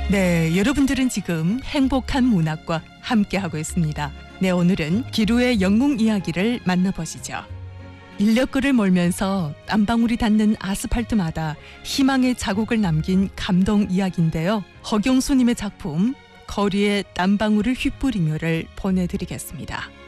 네, 여러분들은 지금 행복한 문학과 함께하고 있습니다. 네, 오늘은 기루의 영웅 이야기를 만나보시죠. 인력거를 몰면서 땀방울이 닿는 아스팔트마다 희망의 자국을 남긴 감동 이야기인데요. 허경수님의 작품 거리에 땀방울을 휘뿌리며를 보내드리겠습니다.